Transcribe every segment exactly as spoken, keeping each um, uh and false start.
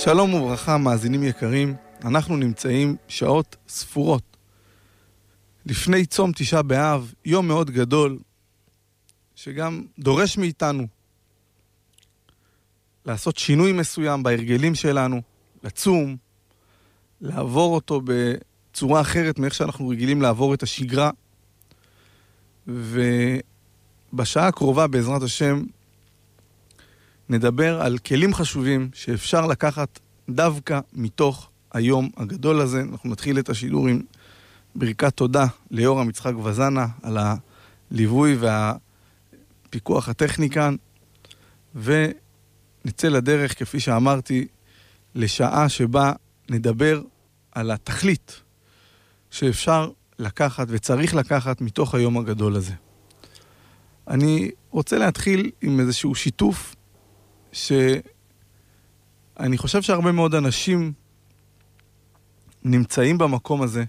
שלום וברכה, מאזינים יקרים. אנחנו נמצאים שעות ספורות לפני צום תשעה באב, יום מאוד גדול, שגם דורש מאיתנו לעשות שינוי מסוים בהרגלים שלנו, לצום, לעבור אותו בצורה אחרת מאיך שאנחנו רגילים לעבור את השגרה. ובשעה הקרובה בעזרת השם נדבר על כלים חשובים שאפשר לקחת דווקא מתוך היום הגדול הזה. אנחנו נתחיל את השידור עם ברכת תודה ליורם יצחק וזנה על הליווי והפיקוח הטכני כאן, ונצא לדרך, כפי שאמרתי, לשעה שבה נדבר על התכלית שאפשר לקחת וצריך לקחת מתוך היום הגדול הזה. אני רוצה להתחיל עם איזשהו שיתוף שאני חושב שהרבה מאוד אנשים נמצאים במקום הזה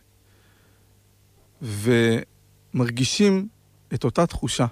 ומרגישים את אותה תחושה.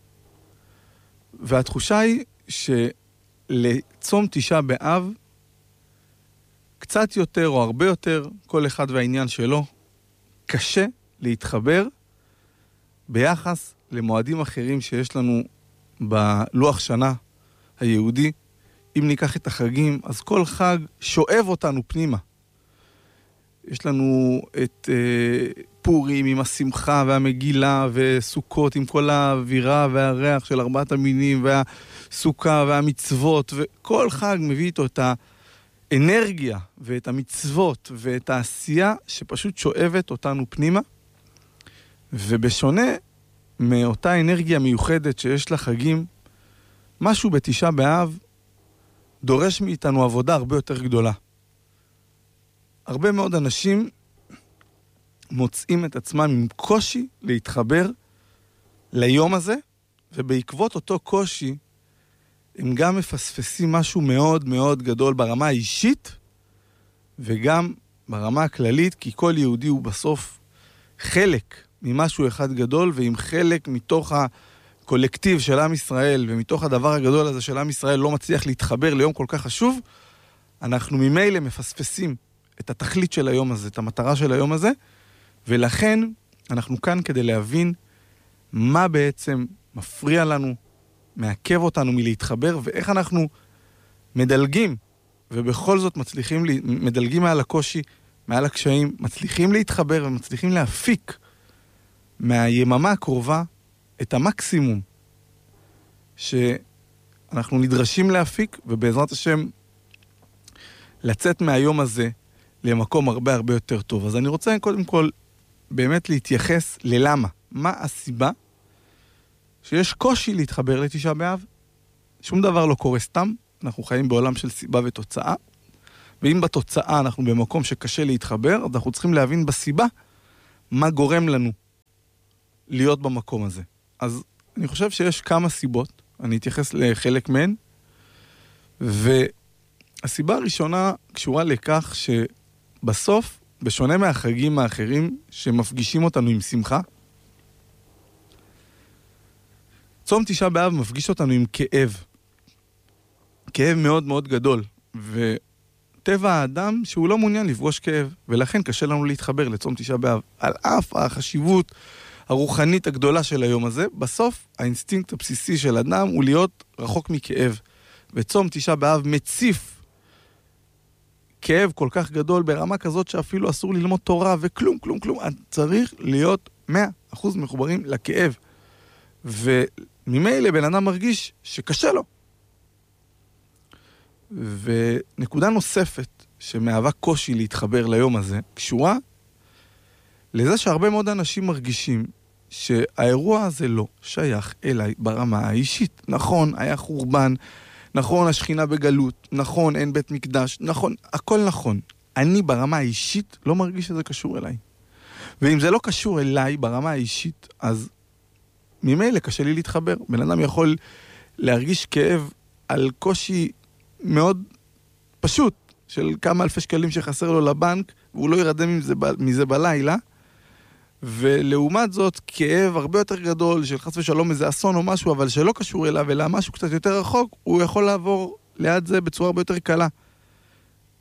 והתחושה היא שלצום תשעה באב קצת יותר או הרבה יותר, כל אחד והעניין שלו, קשה להתחבר ביחס למועדים אחרים שיש לנו בלוח שנה היהודי. אם ניקח את החגים, אז כל חג שואב אותנו פנימה. יש לנו את אה, פורים עם השמחה והמגילה, וסוכות עם כל האווירה והריח של ארבעת המינים, והסוכה והמצוות, וכל חג מביא איתו את האנרגיה ואת המצוות ואת העשייה שפשוט שואבת אותנו פנימה. ובשונה מאותה אנרגיה מיוחדת שיש לחגים, משהו בתשעה באב דורש מאיתנו עבודה הרבה יותר גדולה. הרבה מאוד אנשים מוצאים את עצמם עם קושי להתחבר ליום הזה, ובעקבות אותו קושי הם גם מפספסים משהו מאוד מאוד גדול ברמה האישית וגם ברמה הכללית, כי כל יהודי הוא בסוף חלק ממשהו אחד גדול, ועם חלק מתוך הקולקטיב של עם ישראל ומתוך הדבר הגדול הזה של עם ישראל לא מצליח להתחבר ליום כל כך חשוב, אנחנו ממילא מפספסים את התכלית של היום הזה, את המטרה של היום הזה, ולכן אנחנו כאן כדי להבין מה בעצם מפריע לנו, מעכב אותנו מלהתחבר, ואיך אנחנו מדלגים, ובכל זאת מצליחים, מדלגים מעל הקושי, מעל הקשיים, מצליחים להתחבר ומצליחים להפיק מהיממה הקרובה את המקסימום שאנחנו נדרשים להפיק, ובעזרת השם לצאת מהיום הזה למקום הרבה הרבה יותר טוב. אז אני רוצה קודם כל באמת להתייחס ללמה. מה הסיבה שיש קושי להתחבר לתשעה באב? שום דבר לא קורה סתם. אנחנו חיים בעולם של סיבה ותוצאה. ואם בתוצאה אנחנו במקום שקשה להתחבר, אז אנחנו צריכים להבין בסיבה מה גורם לנו להיות במקום הזה. אז אני חושב שיש כמה סיבות. אני אתייחס לחלק מהן. והסיבה הראשונה קשורה לכך ש בסוף, בשונה מהחגים האחרים שמפגישים אותנו עם שמחה, צום תשעה באב מפגיש אותנו עם כאב. כאב מאוד מאוד גדול. וטבע האדם שהוא לא מעוניין לפגוש כאב, ולכן קשה לנו להתחבר לצום תשעה באב. על אף החשיבות הרוחנית הגדולה של היום הזה, בסוף האינסטינקט הבסיסי של אדם הוא להיות רחוק מכאב. וצום תשעה באב מציף כאב כל כך גדול ברמה כזאת שאפילו אסור ללמוד תורה וכלום, כלום, כלום. צריך להיות מאה אחוז מחוברים לכאב. וממילא בן אדם מרגיש שקשה לו. ונקודה נוספת שמהווה קושי להתחבר ליום הזה, קשורה לזה שהרבה מאוד אנשים מרגישים שהאירוע הזה לא שייך אליי ברמה האישית. נכון, היה חורבן, נכון, השכינה בגלות, נכון, אין בית מקדש, נכון, הכל נכון. אני ברמה האישית לא מרגיש שזה קשור אליי. ואם זה לא קשור אליי ברמה האישית, אז ממילא קשה לי להתחבר. בן אדם יכול להרגיש כאב על קושי מאוד פשוט, של כמה אלפי שקלים שחסר לו לבנק, והוא לא ירדם מזה, מזה בלילה, ולעומת זאת כאב הרבה יותר גדול של חס ושלום איזה אסון או משהו, אבל שלא קשור אליו אלא משהו קצת יותר רחוק, הוא יכול לעבור ליד זה בצורה הרבה יותר קלה.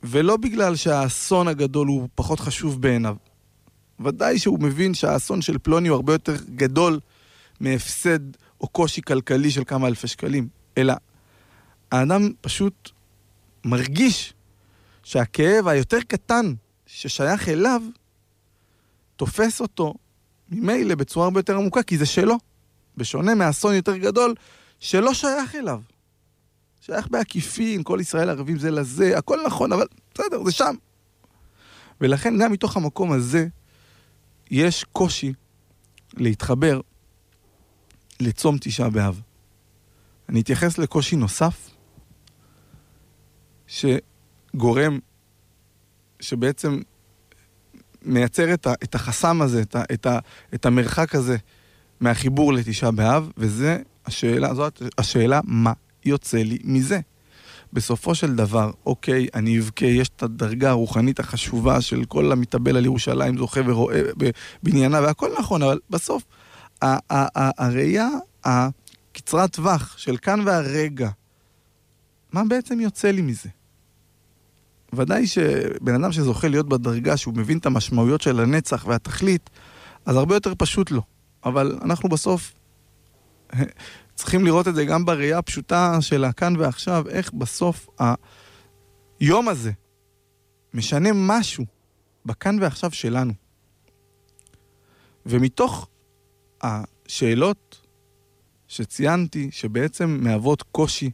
ולא בגלל שהאסון הגדול הוא פחות חשוב בעיניו. ודאי שהוא מבין שהאסון של פלוני הוא הרבה יותר גדול מהפסד או קושי כלכלי של כמה אלפי שקלים. אלא האדם פשוט מרגיש שהכאב היותר קטן ששייך אליו, תופס אותו ממילא בצורה הרבה יותר עמוקה, כי זה שלו. בשונה מהאסון יותר גדול, שלא שייך אליו. שייך בעקיפין, כל ישראל ערבים זה לזה, הכל נכון, אבל בסדר, זה שם. ולכן גם מתוך המקום הזה, יש קושי להתחבר לצום תשעה באב. אני אתייחס לקושי נוסף, שגורם, שבעצם מייצר את, ה, את החסם הזה, את, ה, את, ה, את המרחק הזה מהחיבור לתשעה באב, וזה השאלה, זאת השאלה, מה יוצא לי מזה? בסופו של דבר, אוקיי, אני אבכה, יש את הדרגה הרוחנית החשובה של כל המתאבל על ירושלים, זוכה ורואה בניינה, והכל נכון, אבל בסוף, הראייה הקצרת טווח של כאן והרגע, מה בעצם יוצא לי מזה? ודאי שבן אדם שזוכה להיות בדרגה, שהוא מבין את המשמעויות של הנצח והתכלית, אז הרבה יותר פשוט לו. אבל אנחנו בסוף צריכים לראות את זה גם בראייה הפשוטה של הכאן ועכשיו, איך בסוף היום הזה משנה משהו בכאן ועכשיו שלנו. ומתוך השאלות שציינתי, שבעצם מהוות קושי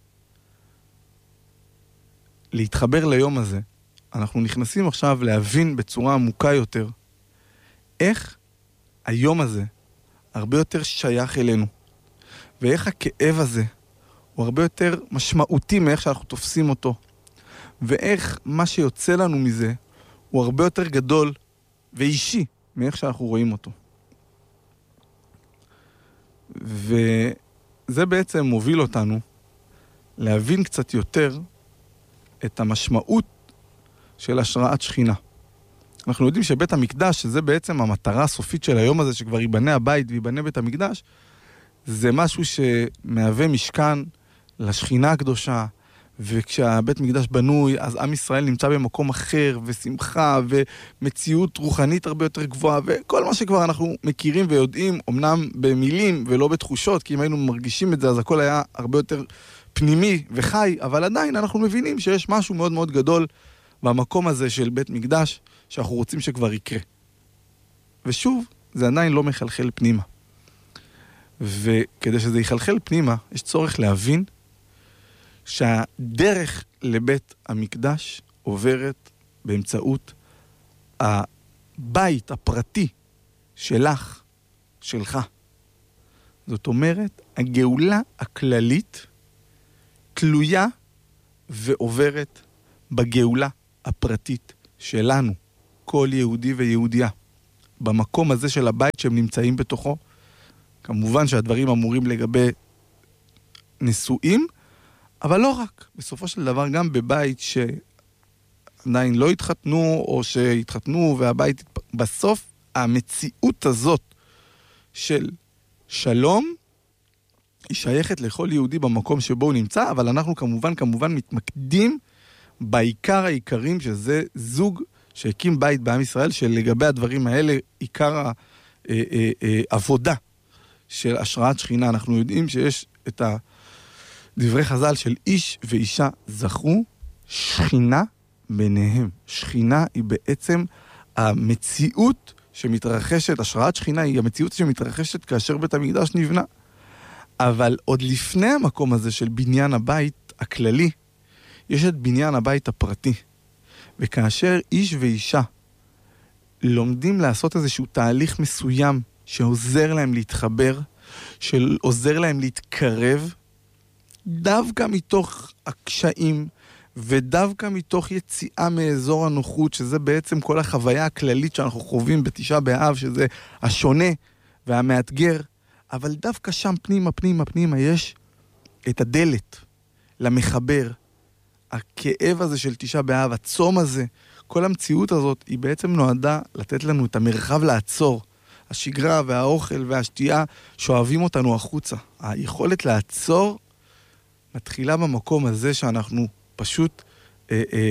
להתחבר ליום הזה, אנחנו נכנסים עכשיו להבין בצורה עמוקה יותר איך היום הזה הרבה יותר שייך אלינו, ואיך הכאב הזה הוא הרבה יותר משמעותי מאיך שאנחנו תופסים אותו, ואיך מה שיוצא לנו מזה הוא הרבה יותר גדול ואישי מאיך שאנחנו רואים אותו. וזה בעצם מוביל אותנו להבין קצת יותר את המשמעות של השראת שכינה. אנחנו יודעים שבית המקדש, שזה בעצם המטרה הסופית של היום הזה, שכבר ייבנה הבית וייבנה בית המקדש, זה משהו שמהווה משכן לשכינה הקדושה, וכשהבית מקדש בנוי, אז עם ישראל נמצא במקום אחר, ושמחה, ומציאות רוחנית הרבה יותר גבוהה, וכל מה שכבר אנחנו מכירים ויודעים, אמנם במילים ולא בתחושות, כי אם היינו מרגישים את זה, אז הכל היה הרבה יותר פנימי וחי, אבל עדיין אנחנו מבינים שיש משהו מאוד מאוד גדול במקום הזה של בית מקדש, שאנחנו רוצים שכבר יקרה. ושוב, זה עדיין לא מחלחל פנימה. וכדי שזה יחלחל פנימה, יש צורך להבין שהדרך לבית המקדש עוברת באמצעות הבית הפרטי שלך, שלך. זאת אומרת, הגאולה הכללית תלויה ועוברת בגאולה הפרטית שלנו, כל יהודי ויהודיה. במקום הזה של הבית שהם נמצאים בתוכו, כמובן שהדברים אמורים לגבי נשואים, אבל לא רק. בסופו של דבר גם בבית שעדיין לא התחתנו, או שהתחתנו והבית, בסוף המציאות הזאת של שלום, היא שייכת לכל יהודי במקום שבו הוא נמצא, אבל אנחנו כמובן כמובן מתמקדים בעיקר העיקרים, שזה זוג שהקים בית בעם ישראל, שלגבי הדברים האלה עיקר העבודה של השראת שכינה. אנחנו יודעים שיש את דברי חז"ל של איש ואישה זכו שכינה ביניהם. שכינה היא בעצם המציאות שמתרחשת, השראת שכינה היא המציאות שמתרחשת כאשר בית המקדש נבנה. אבל עוד לפני המקום הזה של בניין הבית הכללי, יש את בניין הבית הפרטי. וכאשר איש ואישה לומדים לעשות איזשהו תהליך מסוים שעוזר להם להתחבר, שעוזר להם להתקרב, דווקא מתוך הקשיים, ודווקא מתוך יציאה מאזור הנוחות, שזה בעצם כל החוויה הכללית שאנחנו חווים בתשעה באב, שזה השונה והמאתגר, אבל דווקא שם פנימה, פנימה, פנימה, יש את הדלת למחבר. הכאב הזה של תשעה באב, הצום הזה, כל המציאות הזאת, היא בעצם נועדה לתת לנו את המרחב לעצור. השגרה והאוכל והשתייה שואבים אותנו החוצה. היכולת לעצור מתחילה במקום הזה שאנחנו פשוט אה, אה,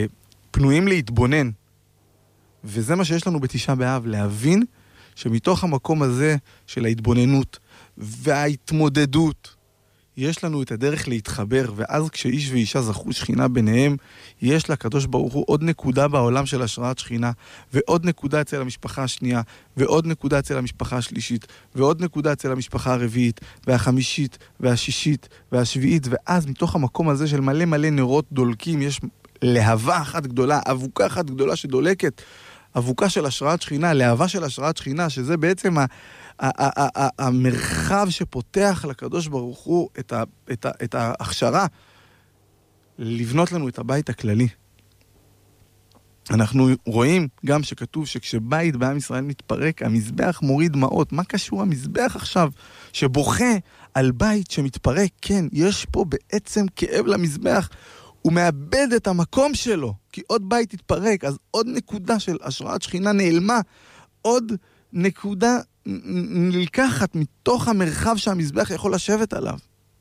פנויים להתבונן. וזה מה שיש לנו בתשעה באב, להבין שמתוך המקום הזה של ההתבוננות וההתמודדות, יש לנו את הדרך להתחבר, ואז כשאיש ואישה זכו שכינה ביניהם, יש לקדוש ברוך הוא עוד נקודה בעולם של השראת שכינה, ועוד נקודה אצל המשפחה השנייה, ועוד נקודה אצל המשפחה השלישית, ועוד נקודה אצל המשפחה הרביעית, והחמישית, והשישית, והשביעית, ואז מתוך המקום הזה של מלא מלא נרות דולקים, יש להבה אחת גדולה, אבוקה אחת גדולה שדולקת, אבוקה של השראת שכינה, להבה של השראת שכינה, שזה בעצם ה... המרחב שפותח לקדוש ברוך הוא את, ה, את, ה, את ההכשרה לבנות לנו את הבית הכללי. אנחנו רואים גם שכתוב שכשבית בעם ישראל מתפרק, המזבח מוריד דמעות. מה קשור המזבח עכשיו שבוכה על בית שמתפרק? כן, יש פה בעצם כאב למזבח. הוא מאבד את המקום שלו, כי עוד בית התפרק, אז עוד נקודה של השראת שכינה נעלמה, עוד נקודה נלקחת מתוך המרחב שהמזבח יכול לשבת עליו.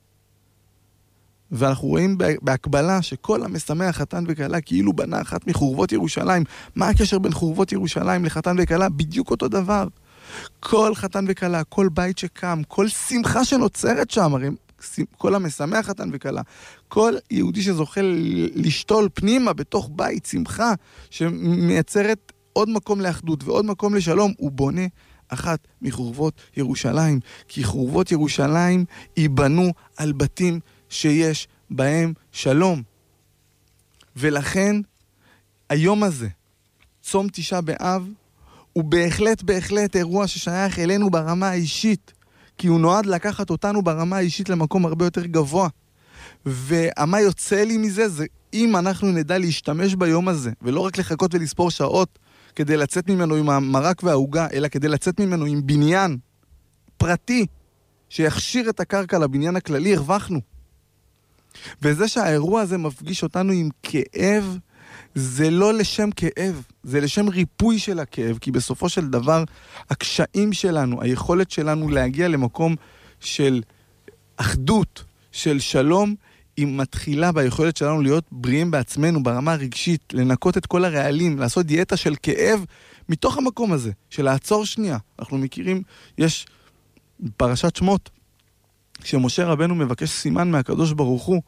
ואנחנו רואים בהקבלה שכל המשמח חתן וכלה כאילו בנה אחת מחורבות ירושלים. מה הקשר בין חורבות ירושלים לחתן וכלה? בדיוק אותו דבר. כל חתן וכלה, כל בית שקם, כל שמחה שנוצרת שם, הרי כל המשמח חתן וכלה, כל יהודי שזוכה לשתול פנימה בתוך בית שמחה שמייצרת עוד מקום לאחדות ועוד מקום לשלום, הוא בונה אחת מחורבות ירושלים, כי חורבות ירושלים ייבנו על בתים שיש בהם שלום. ולכן היום הזה, צום תשעה באב, הוא בהחלט בהחלט אירוע ששייך אלינו ברמה האישית, כי הוא נועד לקחת אותנו ברמה האישית למקום הרבה יותר גבוה. ומה יוצא לי מזה זה אם אנחנו נדע להשתמש ביום הזה, ולא רק לחכות ולספור שעות, כדי לצאת ממנו עם המרק וההוגה, אלא כדי לצאת ממנו עם בניין פרטי, שיכשיר את הקרקע לבניין הכללי, הרווחנו. וזה שהאירוע הזה מפגיש אותנו עם כאב, זה לא לשם כאב, זה לשם ריפוי של הכאב, כי בסופו של דבר, הקשיים שלנו, היכולת שלנו להגיע למקום של אחדות, של שלום, היא מתחילה ביכולת שלנו להיות בריאים בעצמנו, ברמה הרגשית, לנקות את כל הרעלים, לעשות דיאטה של כאב, מתוך המקום הזה, של לעצור שנייה. אנחנו מכירים, יש פרשת שמות, כשמשה רבנו מבקש סימן מהקדוש ברוך הוא,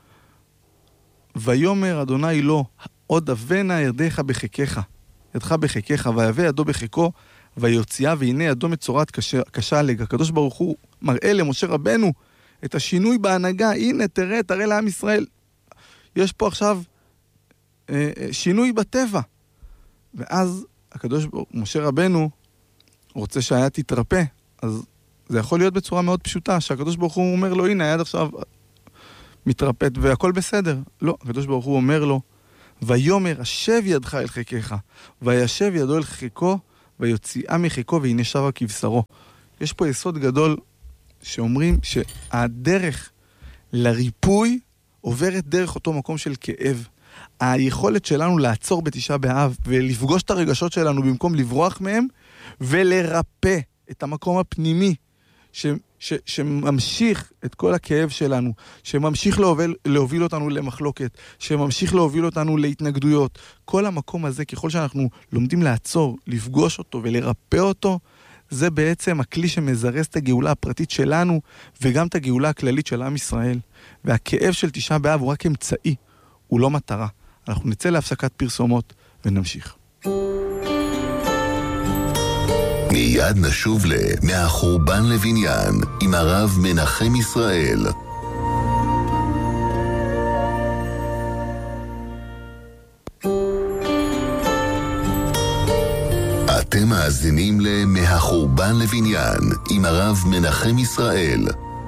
ויאמר אדוני לו, עוד אבנה ידיך בחיקך, ידך בחיקך, ויבא ידו בחיקו, ויוציאה, והנה ידו מצורת קשה, קשה עליך. הקדוש ברוך הוא מראה למשה רבנו, את השינוי בהנהגה, הנה תראה, תראה לעם ישראל. יש פה עכשיו אה, שינוי בטבע. ואז הקדוש ברוך הוא, משה רבנו, רוצה שהיד תתרפא, אז זה יכול להיות בצורה מאוד פשוטה, שהקדוש ברוך הוא אומר לו, הנה היד עכשיו מתרפאת והכל בסדר. לא, הקדוש ברוך הוא אומר לו, ויאמר, השב ידך אל חיקך, וישב ידו אל חיקו, ויוציאה מחיקו, והנה שבה כבשרו. יש פה יסוד גדול, שאומרים שהדרך לריפוי עוברת דרך אותו מקום של כאב. היכולת שלנו לעצור בתשעה באב ולפגוש את הרגשות שלנו במקום לברוח מהם, ולרפא את המקום הפנימי ש, ש, שממשיך את כל הכאב שלנו, שממשיך להוביל, להוביל אותנו למחלוקת, שממשיך להוביל אותנו להתנגדויות. כל המקום הזה, ככל שאנחנו לומדים לעצור, לפגוש אותו ולרפא אותו, זה בעצם הכלי שמזרז את הגאולה הפרטית שלנו, וגם את הגאולה הכללית של עם ישראל. והכאב של תשעה באב הוא רק אמצעי, הוא לא מטרה. אנחנו נצא להפסקת פרסומות ונמשיך. מיד נשוב למהחורבן לבניין עם הרב מנחם ישראל. אתם מאזינים למהחורבן לבניין עם הרב מנחם ישראל.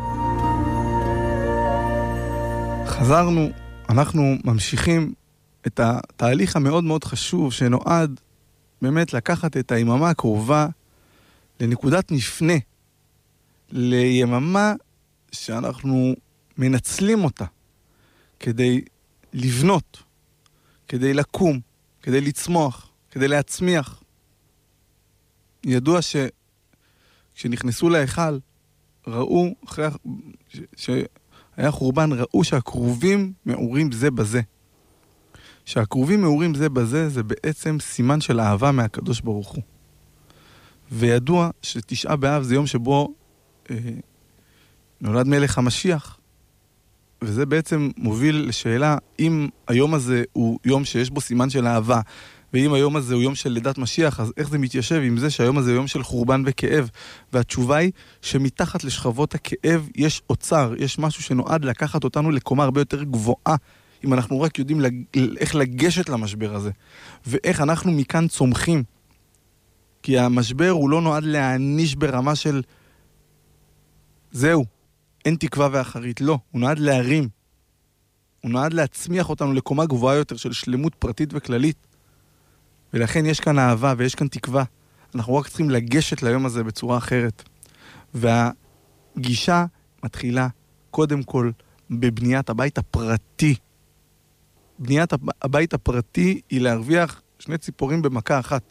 חזרנו, אנחנו ממשיכים את התהליך המאוד מאוד חשוב שנועד באמת לקחת את היממה הקרובה לנקודת מפנה, ליממה שאנחנו מנצלים אותה כדי לבנות, כדי לקום, כדי לצמוח, כדי להצמיח. ידוע שכשנכנסו להיכל, ראו, אחרי שהיה חורבן, ראו שהקרובים מעורים זה בזה. שהקרובים מאורים זה בזה, זה בעצם סימן של אהבה מהקדוש ברוך הוא. וידוע שתשעה באב זה יום שבו אה, נולד מלך המשיח, וזה בעצם מוביל לשאלה, אם היום הזה הוא יום שיש בו סימן של אהבה, ואם היום הזה הוא יום של לידת משיח, אז איך זה מתיישב עם זה שהיום הזה הוא יום של חורבן וכאב? והתשובה היא שמתחת לשכבות הכאב יש אוצר, יש משהו שנועד לקחת אותנו לקומה הרבה יותר גבוהה, אם אנחנו רק יודעים לג... איך לגשת למשבר הזה, ואיך אנחנו מכאן צומחים. כי המשבר הוא לא נועד להעניש ברמה של זהו, אין תקווה ואחרית, לא, הוא נועד להרים. הוא נועד להצמיח אותנו לקומה גבוהה יותר של שלמות פרטית וכללית. ולכן יש כאן אהבה ויש כאן תקווה. אנחנו רק צריכים לגשת ליום הזה בצורה אחרת. והגישה מתחילה קודם כל בבניית הבית הפרטי. בניית הבית הפרטי היא להרוויח שני ציפורים במכה אחת.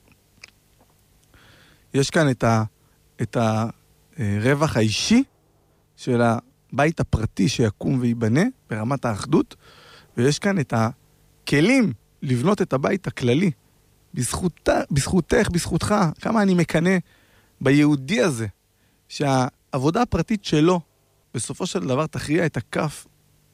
יש כאן את ה, את הרווח האישי של הבית הפרטי שיקום ויבנה ברמת האחדות, ויש כאן את הכלים לבנות את הבית הכללי. בזכות, בזכותך, בזכותך, כמה אני מקנה ביהודי הזה, שהעבודה הפרטית שלו בסופו של דבר תכריע את הכף,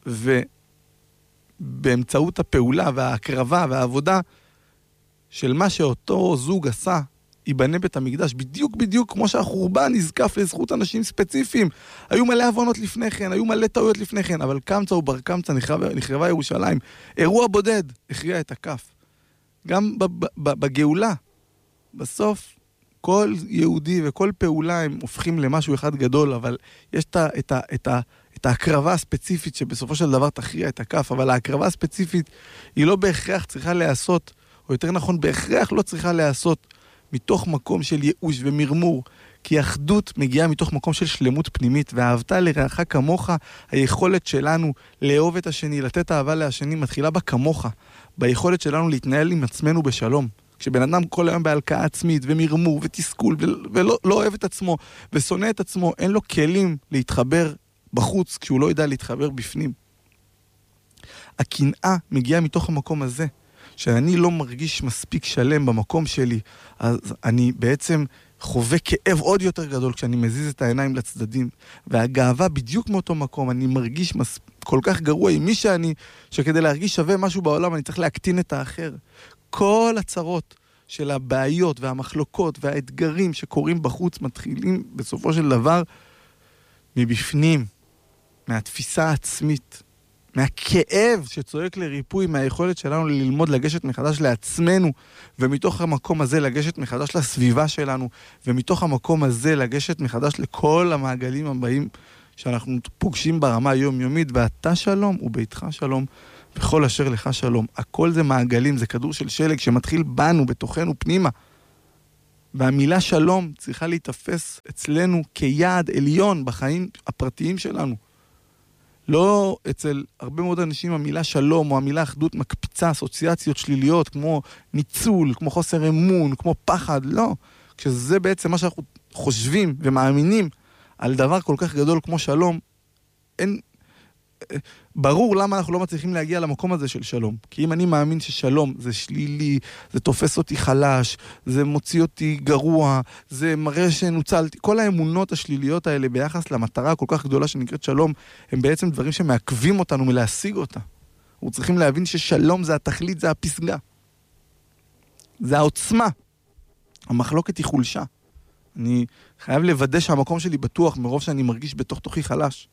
ובאמצעות הפעולה וההקרבה והעבודה של מה שאותו זוג עשה, ייבנה בית המקדש, בדיוק בדיוק כמו שהחורבן נזקף לזכות אנשים ספציפיים. היו מלא הבנות לפני כן, היו מלא טעויות לפני כן, אבל קמצא ובר קמצא נחרבה, נחרבה ירושלים. אירוע בודד הכריע את הכף. גם בגאולה, בסוף כל יהודי וכל פעולה הם הופכים למשהו אחד גדול, אבל יש את, את, את, את ההקרבה הספציפית שבסופו של דבר תכריע את הכף, אבל ההקרבה הספציפית היא לא בהכרח צריכה להיעשות, או יותר נכון בהכרח לא צריכה להיעשות מתוך מקום של ייאוש ומרמור, כי אחדות מגיעה מתוך מקום של שלמות פנימית, ואהבת לרעך כמוך, היכולת שלנו לאהוב את השני, לתת אהבה לשני, מתחילה בה כמוך, ביכולת שלנו להתנהל עם עצמנו בשלום. כשבן אדם כל היום בהלקאה עצמית ומרמור ותסכול ולא לא אוהב את עצמו ושונא את עצמו, אין לו כלים להתחבר בחוץ כשהוא לא יודע להתחבר בפנים. הקנאה מגיעה מתוך המקום הזה, שאני לא מרגיש מספיק שלם במקום שלי, אז אני בעצם חווה כאב עוד יותר גדול כשאני מזיז את העיניים לצדדים, והגאווה בדיוק מאותו מקום, אני מרגיש מס... כל כך גרוע עם מי שאני, שכדי להרגיש שווה משהו בעולם אני צריך להקטין את האחר. כל הצרות של הבעיות והמחלוקות והאתגרים שקורים בחוץ מתחילים בסופו של דבר מבפנים, מהתפיסה העצמית, מהכאב שצועק לריפוי, מהיכולת שלנו ללמוד לגשת מחדש לעצמנו, ומתוך המקום הזה לגשת מחדש לסביבה שלנו, ומתוך המקום הזה לגשת מחדש לכל המעגלים הבאים שאנחנו פוגשים ברמה היומיומית, ואתה שלום וביתך שלום, וכל אשר לך שלום. הכל זה מעגלים, זה כדור של שלג שמתחיל בנו, בתוכנו, פנימה. והמילה שלום צריכה להתאפס אצלנו כיעד עליון בחיים הפרטיים שלנו. לא אצל הרבה מאוד אנשים המילה שלום או המילה אחדות מקפיצה אסוציאציות שליליות כמו ניצול, כמו חוסר אמון, כמו פחד, לא. כשזה בעצם מה שאנחנו חושבים ומאמינים על דבר כל כך גדול כמו שלום, אין... ברור למה אנחנו לא מצליחים להגיע למקום הזה של שלום. כי אם אני מאמין ששלום זה שלילי, זה תופס אותי חלש, זה מוציא אותי גרוע, זה מראה שנוצלתי, כל האמונות השליליות האלה ביחס למטרה הכל כך גדולה שנקראת שלום, הם בעצם דברים שמעכבים אותנו מלהשיג אותה. אנחנו צריכים להבין ששלום זה התכלית, זה הפסגה. זה העוצמה. המחלוקת היא חולשה. אני חייב לוודא שהמקום שלי בטוח מרוב שאני מרגיש בתוך תוכי חלש.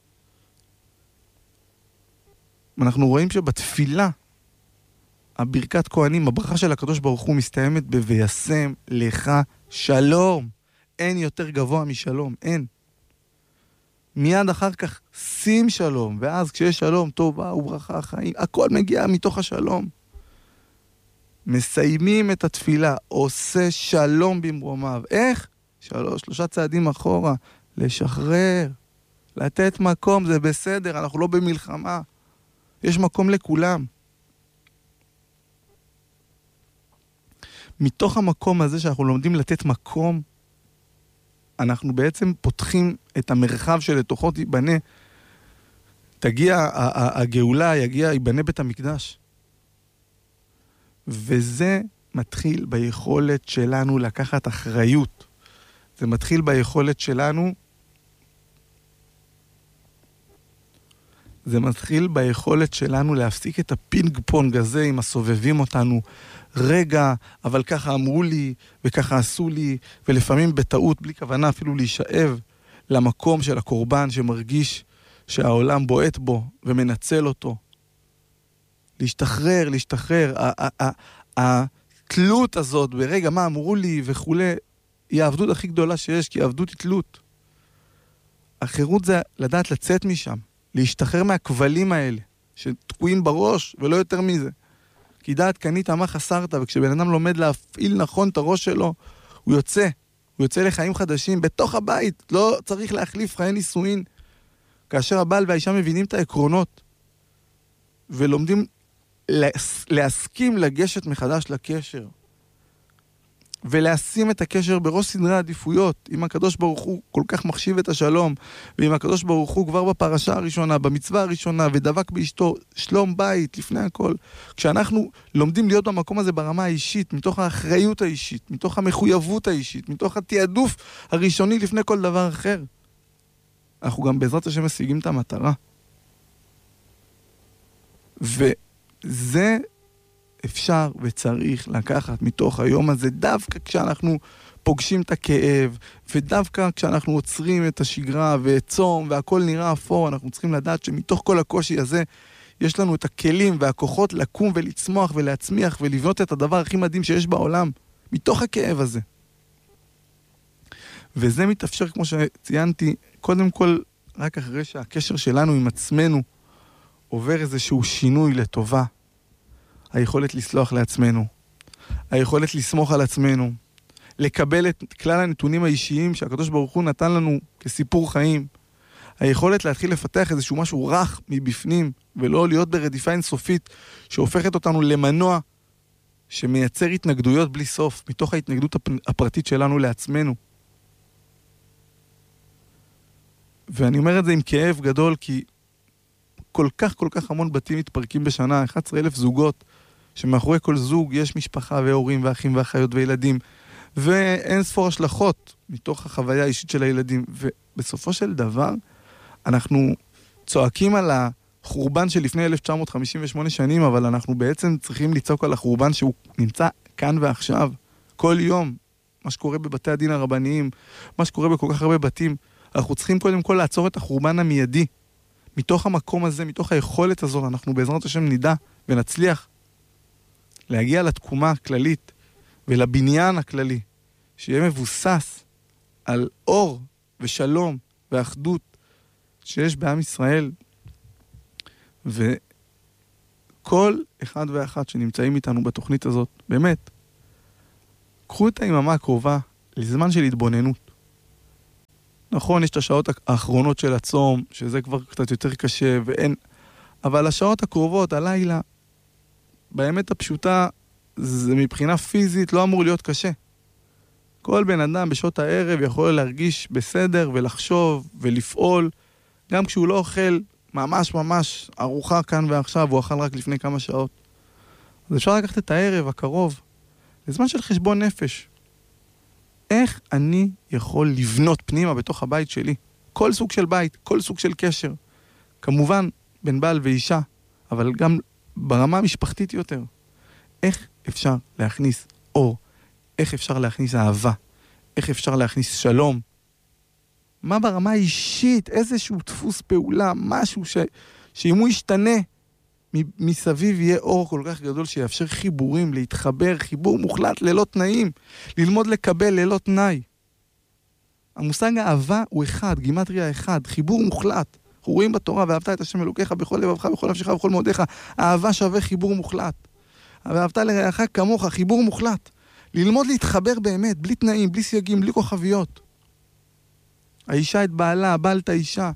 אנחנו רואים שבתפילה, הברכת כהנים, הברכה של הקדוש ברוך הוא מסתיימת ב"וישם לך שלום". אין יותר גבוה משלום, אין. מיד אחר כך שים שלום, ואז כשיש שלום, טובה וברכה, חיים, הכל מגיע מתוך השלום. מסיימים את התפילה, עושה שלום במרומיו. איך? שלוש, שלושה צעדים אחורה, לשחרר, לתת מקום, זה בסדר, אנחנו לא במלחמה. יש מקום לכולם. מתוך המקום הזה שאנחנו לומדים לתת מקום, אנחנו בעצם פותחים את המרחב שלתוכו ייבנה, תגיע הגאולה, יגיע, ייבנה בית המקדש. וזה מתחיל ביכולת שלנו לקחת אחריות. זה מתחיל ביכולת שלנו, זה מתחיל ביכולת שלנו להפסיק את הפינג פונג הזה עם הסובבים אותנו. רגע, אבל ככה אמרו לי, וככה עשו לי, ולפעמים בטעות, בלי כוונה אפילו להישאב למקום של הקורבן שמרגיש שהעולם בועט בו ומנצל אותו. להשתחרר, להשתחרר. התלות הזאת ברגע מה אמרו לי וכו', היא העבדות הכי גדולה שיש, כי העבדות היא תלות. החירות זה לדעת לצאת משם, להשתחרר מהכבלים האלה, שתקועים בראש ולא יותר מזה. כי דעת קנית מה חסרת, וכשבן אדם לומד להפעיל נכון את הראש שלו, הוא יוצא, הוא יוצא לחיים חדשים בתוך הבית, לא צריך להחליף חיי נישואין. כאשר הבעל והאישה מבינים את העקרונות, ולומדים להסכים לגשת מחדש לקשר, ולשים את הקשר בראש סדרי העדיפויות. אם הקדוש ברוך הוא כל כך מחשיב את השלום, ואם הקדוש ברוך הוא כבר בפרשה הראשונה, במצווה הראשונה, ודבק באשתו, שלום בית לפני הכל. כשאנחנו לומדים להיות במקום הזה ברמה האישית, מתוך האחריות האישית, מתוך המחויבות האישית, מתוך התיעדוף הראשוני לפני כל דבר אחר, אנחנו גם בעזרת השם משיגים את המטרה. וזה אפשר וצריך לקחת מתוך היום הזה, דווקא כשאנחנו פוגשים את הכאב, ודווקא כשאנחנו עוצרים את השגרה וצום, והכל נראה אפור, אנחנו צריכים לדעת שמתוך כל הקושי הזה, יש לנו את הכלים והכוחות לקום ולצמוח ולהצמיח ולבנות את הדבר הכי מדהים שיש בעולם, מתוך הכאב הזה. וזה מתאפשר, כמו שציינתי, קודם כל, רק אחרי שהקשר שלנו עם עצמנו עובר איזשהו שינוי לטובה. היכולת לסלוח לעצמנו, היכולת לסמוך על עצמנו, לקבל את כלל הנתונים האישיים שהקדוש ברוך הוא נתן לנו כסיפור חיים, היכולת להתחיל לפתח איזשהו משהו רך מבפנים, ולא להיות ברדיפה אינסופית שהופכת אותנו למנוע שמייצר התנגדויות בלי סוף, מתוך ההתנגדות הפרטית שלנו לעצמנו. ואני אומר את זה עם כאב גדול, כי כל כך כל כך המון בתים מתפרקים בשנה, אחד עשר אלף זוגות, שמאחורי כל זוג יש משפחה והורים ואחים ואחיות וילדים, ואין ספור השלכות מתוך החוויה האישית של הילדים, ובסופו של דבר אנחנו צועקים על החורבן של לפני אלף תשע מאות חמישים ושמונה שנים, אבל אנחנו בעצם צריכים לצעוק על החורבן שהוא נמצא כאן ועכשיו, כל יום, מה שקורה בבתי הדין הרבניים, מה שקורה בכל כך הרבה בתים. אנחנו צריכים קודם כל לעצור את החורבן המיידי. מתוך המקום הזה, מתוך היכולת הזאת, אנחנו בעזרת השם נדע ונצליח להגיע לתקומה הכללית ולבניין הכללי, שיהיה מבוסס על אור ושלום ואחדות שיש בעם ישראל. וכל אחד ואחת שנמצאים איתנו בתוכנית הזאת, באמת, קחו את היממה הקרובה לזמן של התבוננות. נכון, יש את השעות האחרונות של הצום, שזה כבר קצת יותר קשה, ואין... אבל השעות הקרובות, הלילה, באמת הפשוטה, זה מבחינה פיזית לא אמור להיות קשה. כל בן אדם בשעות הערב יכול להרגיש בסדר ולחשוב ולפעול, גם כשהוא לא אוכל ממש ממש ארוחה כאן ועכשיו, הוא אכל רק לפני כמה שעות. אז אפשר לקחת את הערב הקרוב, לזמן של חשבון נפש. איך אני יכול לבנות פנימה בתוך הבית שלי? כל סוג של בית, כל סוג של קשר. כמובן, בין בעל ואישה, אבל גם ברמה המשפחתית יותר. איך אפשר להכניס אור? איך אפשר להכניס אהבה? איך אפשר להכניס שלום? מה ברמה האישית? איזשהו דפוס פעולה, משהו ש... שאם הוא ישתנה, מסביב יהיה אור כל כך גדול שיאפשר חיבורים, להתחבר, חיבור מוחלט ללא תנאים, ללמוד לקבל ללא תנאי. המושג האהבה הוא אחד, גימטריה אחד, חיבור מוחלט. אנחנו רואים בתורה, ואהבת את השם אלוקיך בכל לבבך, בכל נפשך, בכל מאודיך. אהבה שווה חיבור מוחלט. ואהבת לרעך כמוך, חיבור מוחלט. ללמוד להתחבר באמת, בלי תנאים, בלי סייגים, בלי כוכביות. האישה את בעלה, הבעל את האישה.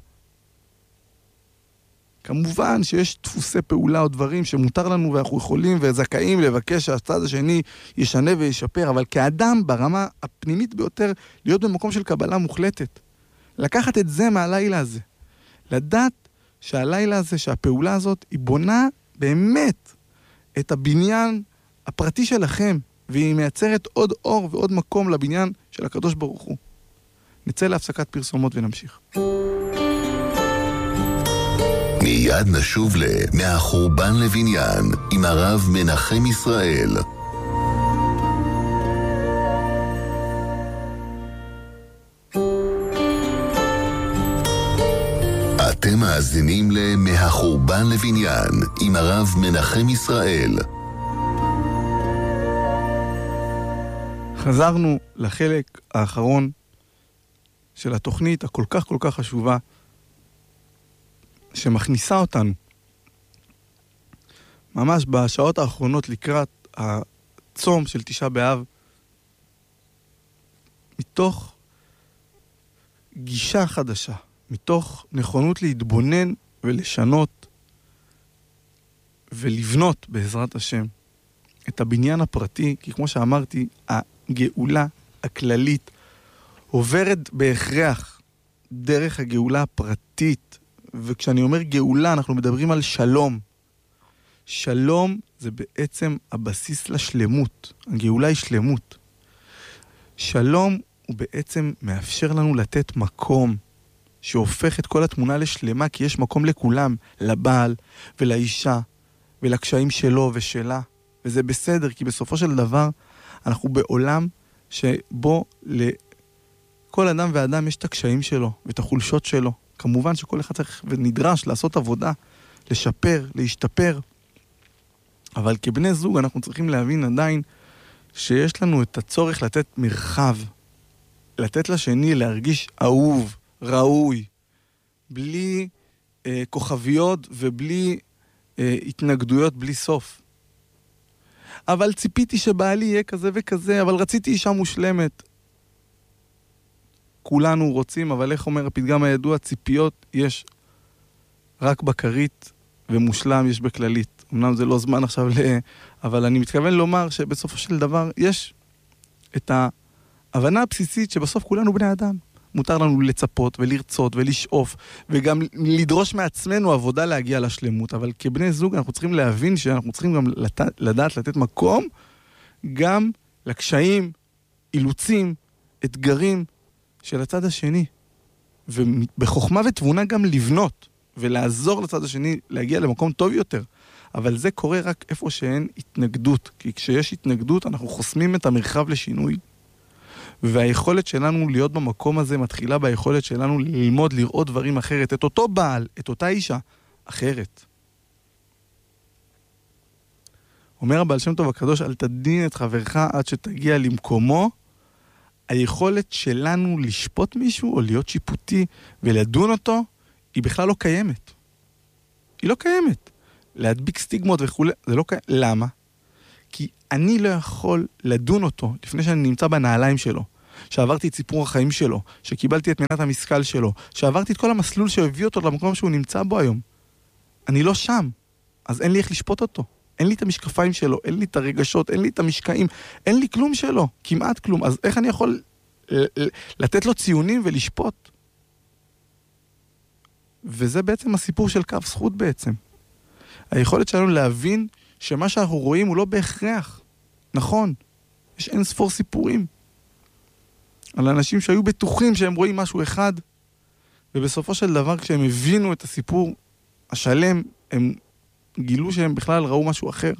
כמובן שיש דפוסי פעולה או דברים שמותר לנו ואנחנו יכולים וזכאים לבקש שהצד השני ישנה וישפר, אבל כאדם ברמה הפנימית ביותר להיות במקום של קבלה מוחלטת. לקחת את זה מהלילה הזה. לדעת שהלילה הזה, שהפעולה הזאת היא בונה באמת את הבניין הפרטי שלכם, והיא מייצרת עוד אור ועוד מקום לבניין של הקדוש ברוך הוא. נצא להפסקת פרסומות ונמשיך. מיד נשוב למהחורבן לבניין עם הרב מנחם ישראל. אתם מאזינים למהחורבן לבניין עם הרב מנחם ישראל. חזרנו לחלק האחרון של התוכנית הכל כך כל כך חשובה שמכניסה אותנו ממש בשעות האחרונות לקראת הצום של תשעה באב מתוך גישה חדשה, מתוך נכונות להתבונן ולשנות ולבנות בעזרת השם את הבניין הפרטי, כי כמו שאמרתי, הגאולה הכללית עוברת בהכרח דרך הגאולה הפרטית, וכשאני אומר גאולה אנחנו מדברים על שלום. שלום זה בעצם הבסיס לשלמות, הגאולה היא שלמות. שלום הוא בעצם מאפשר לנו לתת מקום שהופך את כל התמונה לשלמה, כי יש מקום לכולם, לבעל ולאישה ולקשיים שלו ושלה, וזה בסדר, כי בסופו של דבר אנחנו בעולם שבו לכל אדם ואדם יש את הקשיים שלו ואת החולשות שלו. כמובן שכל אחד צריך ונדרש לעשות עבודה, לשפר, להשתפר, אבל כבני זוג אנחנו צריכים להבין עדיין שיש לנו את הצורך לתת מרחב, לתת לשני להרגיש אהוב, ראוי, בלי אה, כוכביות ובלי אה, התנגדויות בלי סוף. אבל ציפיתי שבעלי יהיה כזה וכזה, אבל רציתי אישה מושלמת. כולנו רוצים, אבל איך אומר הפתגם הידוע, ציפיות יש רק בקרית ומושלם יש בכללית. אמנם זה לא זמן עכשיו ל... אבל אני מתכוון לומר שבסופו של דבר יש את ההבנה הבסיסית שבסוף כולנו בני אדם. מותר לנו לצפות ולרצות ולשאוף וגם לדרוש מעצמנו עבודה להגיע לשלמות, אבל כבני זוג אנחנו צריכים להבין שאנחנו צריכים גם לת... לדעת לתת מקום גם לקשיים, אילוצים, אתגרים של הצד השני, ובחוכמה ותבונה גם לבנות ולעזור לצד השני להגיע למקום טוב יותר, אבל זה קורה רק איפה שאין התנגדות, כי כשיש התנגדות אנחנו חוסמים את המרחב לשינוי, והיכולת שלנו להיות במקום הזה מתחילה ביכולת שלנו ללמוד לראות דברים אחרת, את אותו בעל, את אותה אישה אחרת. אומר הבעל שם טוב הקדוש, אל תדין את חברך עד שתגיע למקומו. היכולת שלנו לשפוט מישהו או להיות שיפוטי ולדון אותו היא בכלל לא קיימת. היא לא קיימת. להדביק סטיגמות וכו', זה לא קיימת. למה? כי אני לא יכול לדון אותו לפני שאני נמצא בנעליים שלו, שעברתי את סיפור החיים שלו, שקיבלתי את מנת המשכל שלו, שעברתי את כל המסלול שהביא אותו למקום שהוא נמצא בו היום. אני לא שם, אז אין לי איך לשפוט אותו. אין לי את המשקפיים שלו, אין לי את הרגשות, אין לי את המשקעים, אין לי כלום שלו, כמעט כלום. אז איך אני יכול לתת לו ציונים ולשפוט? וזה בעצם הסיפור של קו זכות בעצם. היכולת שלנו להבין שמה שאנחנו רואים הוא לא בהכרח. נכון, יש אין ספור סיפורים על אנשים שהיו בטוחים שהם רואים משהו אחד, ובסופו של דבר כשהם הבינו את הסיפור השלם, הם גילו שהם בכלל ראו משהו אחר.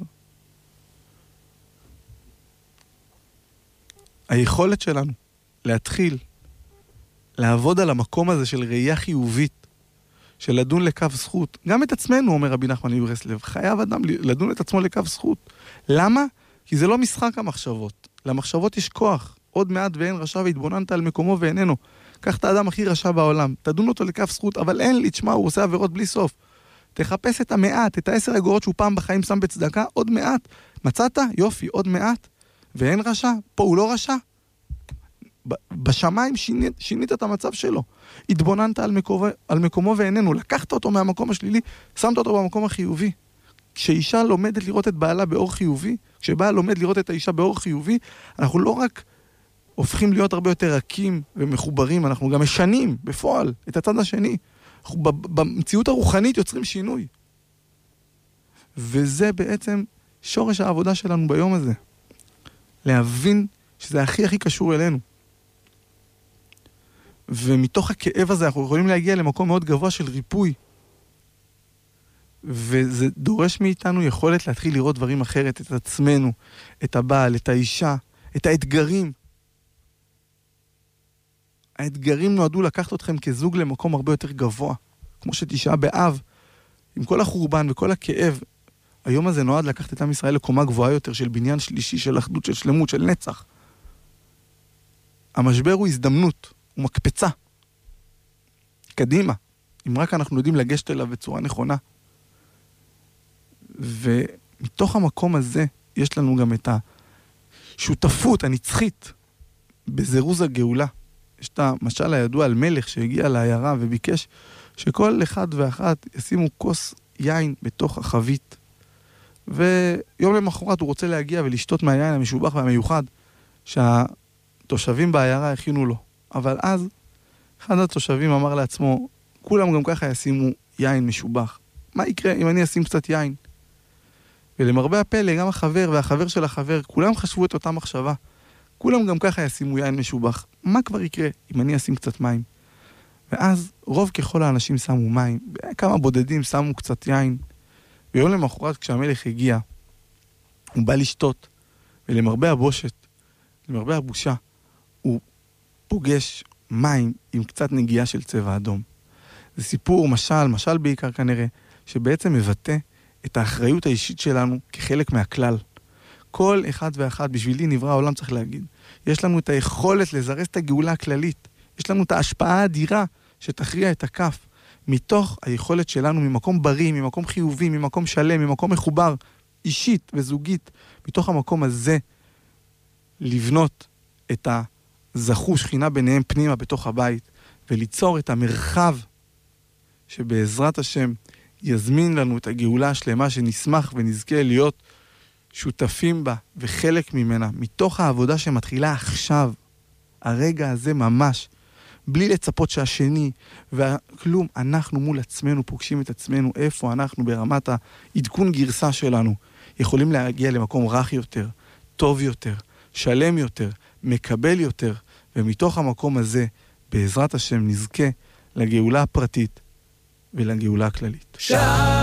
היכולת שלנו להתחיל לעבוד על המקום הזה של ראייה חיובית, של לדון לקו זכות, גם את עצמנו, אומר רבי נחמן מברסלב, חייב אדם לדון את עצמו לקו זכות. למה? כי זה לא משחק המחשבות. למחשבות יש כוח. עוד מעט ואין רשע והתבוננת על מקומו ואיננו. קח את האדם הכי רשע בעולם, תדון אותו לקו זכות, אבל אין לי, תשמע, הוא עושה עבירות בלי סוף. תחפש את המעט, את העשר אגורות שהוא פעם בחיים שם בצדקה, עוד מעט. מצאת? יופי, עוד מעט. ואין רשע? פה הוא לא רשע. בשמיים שינית, שינית את המצב שלו. התבוננת על מקומו, על מקומו ואיננו. לקחת אותו מהמקום השלילי, שמת אותו במקום החיובי. כשאישה לומדת לראות את בעלה באור חיובי, כשבעל לומד לראות את האישה באור חיובי, אנחנו לא רק הופכים להיות הרבה יותר רכים ומחוברים, אנחנו גם משנים בפועל את הצד השני. אנחנו במציאות הרוחנית יוצרים שינוי. וזה בעצם שורש העבודה שלנו ביום הזה. להבין שזה הכי הכי קשור אלינו. ומתוך הכאב הזה אנחנו יכולים להגיע למקום מאוד גבוה של ריפוי. וזה דורש מאיתנו יכולת להתחיל לראות דברים אחרת, את עצמנו, את הבעל, את האישה, את האתגרים. האתגרים נועדו לקחת אתכם כזוג למקום הרבה יותר גבוה. כמו שתשעה באב, עם כל החורבן וכל הכאב, היום הזה נועד לקחת את עם ישראל לקומה גבוהה יותר של בניין שלישי, של אחדות, של שלמות, של נצח. המשבר הוא הזדמנות, הוא מקפצה. קדימה, אם רק אנחנו יודעים לגשת אליו בצורה נכונה. ומתוך המקום הזה יש לנו גם את השותפות הנצחית בזירוז הגאולה. יש את המשל הידוע על מלך שהגיע לעיירה וביקש שכל אחד ואחת ישימו כוס יין בתוך החבית. ויום למחרת הוא רוצה להגיע ולשתות מהיין המשובח והמיוחד שהתושבים בעיירה הכינו לו. אבל אז אחד התושבים אמר לעצמו, כולם גם ככה ישימו יין משובח. מה יקרה אם אני אשים קצת יין? ולמרבה הפלא, גם החבר והחבר של החבר, כולם חשבו את אותה מחשבה. כולם גם ככה ישימו יין משובח. מה כבר יקרה אם אני אשים קצת מים? ואז רוב ככל האנשים שמו מים, כמה בודדים שמו קצת יין. ויום למחרת כשהמלך הגיע, הוא בא לשתות, ולמרבה הבושת, למרבה הבושה, הוא פוגש מים עם קצת נגיעה של צבע אדום. זה סיפור, משל, משל בעיקר כנראה, שבעצם מבטא את האחריות האישית שלנו כחלק מהכלל. כל אחד ואחד, בשבילי נברא העולם צריך להגיד, יש לנו את היכולת לזרז את הגאולה הכללית, יש לנו את ההשפעה האדירה שתכריע את הכף, מתוך היכולת שלנו ממקום בריא, ממקום חיובי, ממקום שלם, ממקום מחובר, אישית וזוגית, מתוך המקום הזה, לבנות את הזכו שכינה ביניהם פנימה בתוך הבית, וליצור את המרחב שבעזרת השם יזמין לנו את הגאולה השלמה שנשמח ונזכה להיות שותפים בה וחלק ממנה, מתוך העבודה שמתחילה עכשיו, הרגע הזה ממש, בלי לצפות שהשני וכלום, אנחנו מול עצמנו פוגשים את עצמנו, איפה אנחנו ברמת העדכון גרסה שלנו, יכולים להגיע למקום רך יותר, טוב יותר, שלם יותר, מקבל יותר, ומתוך המקום הזה, בעזרת השם נזכה לגאולה הפרטית ולגאולה הכללית.